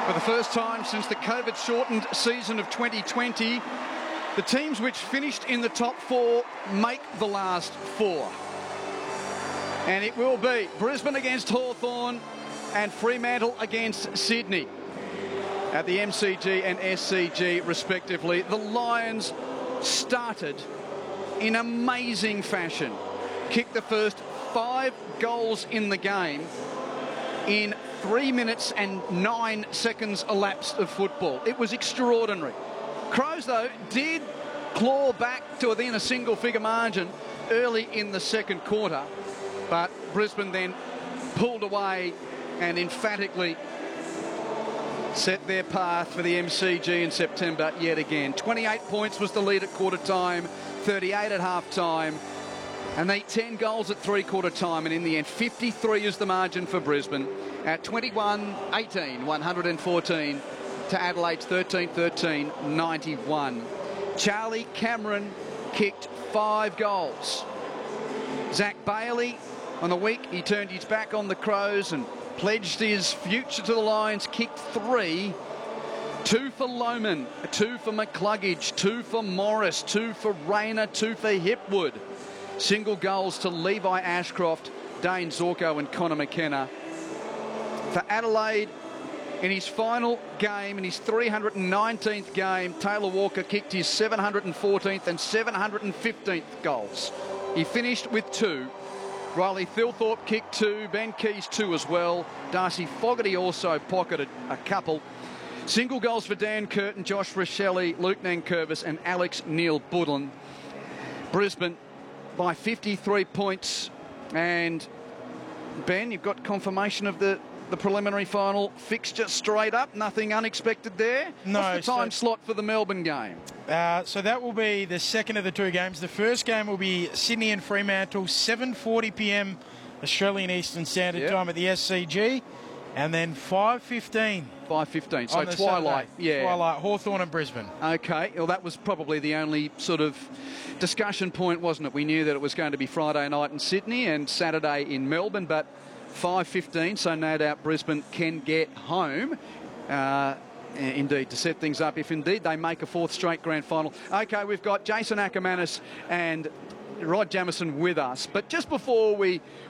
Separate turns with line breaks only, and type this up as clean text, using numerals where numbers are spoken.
For the first time since the COVID-shortened season of 2020, the teams which finished in the top four make the last four. And it will be Brisbane against Hawthorn and Fremantle against Sydney at the MCG and SCG respectively. The Lions started in amazing fashion. Kicked the first 5 goals in the game in 3 minutes and 9 seconds elapsed of football. It was extraordinary. Crows, though, did claw back to within a single-figure margin early in the second quarter, but Brisbane then pulled away and emphatically set their path for the MCG in September yet again. 28 points was the lead at quarter time, 38 at half time, and they 10 goals at three-quarter time, and in the end 53 is the margin for Brisbane at 21-18, 114 to Adelaide's 13-13, 91. Charlie Cameron kicked 5 goals. Zach Bailey, on the week, he turned his back on the Crows and pledged his future to the Lions, kicked 3. 2 for Lohman, 2 for McCluggage, 2 for Morris, 2 for Rayner, 2 for Hipwood. Single goals to Levi Ashcroft, Dane Zorko and Connor McKenna. For Adelaide, in his final game, in his 319th game, Taylor Walker kicked his 714th and 715th goals. He finished with 2. Riley Thilthorpe kicked 2, Ben Keys 2 as well. Darcy Fogarty also pocketed a couple. Single goals for Dan Curtin, Josh Rochelli, Luke Nankervis and Alex Neil-Budlin. Brisbane by 53 points. And Ben, you've got confirmation of the preliminary final fixture straight up. Nothing unexpected there.
No.
What's the time slot for the Melbourne game?
So that will be the second of the 2 games. The first game will be Sydney and Fremantle, 7:40 p.m. Australian Eastern Standard Time at the SCG. And then 5:15.
5:15, so twilight. Yeah.
Twilight, Hawthorn and Brisbane.
Okay, well, that was probably the only sort of discussion point, wasn't it? We knew that it was going to be Friday night in Sydney and Saturday in Melbourne, but 5:15, so no doubt Brisbane can get home. Indeed, to set things up if indeed they make a 4th straight grand final. Okay, we've got Jason Ackermanis and Rod Jamieson with us. But just before we